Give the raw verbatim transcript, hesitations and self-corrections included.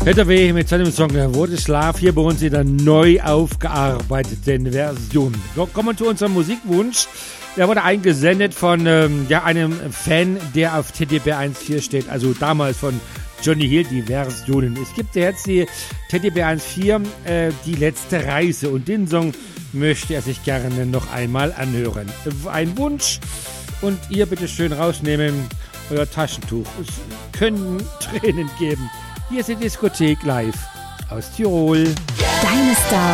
Hathaway mit seinem Song Wurde Schlaf hier bei uns in der neu aufgearbeiteten Version. So, kommen wir zu unserem Musikwunsch. Der wurde eingesendet von ähm, ja, einem Fan, der auf Teddy Bär eins Komma vier steht, also damals von Johnny Hill, die Versionen. Es gibt ja jetzt die Teddy Bär eins Komma vier, äh, die letzte Reise, und den Song möchte er sich gerne noch einmal anhören. Ein Wunsch, und ihr bitte schön rausnehmen, euer Taschentuch. Es können Tränen geben. Hier ist die Diskothek live aus Tirol. Deine Star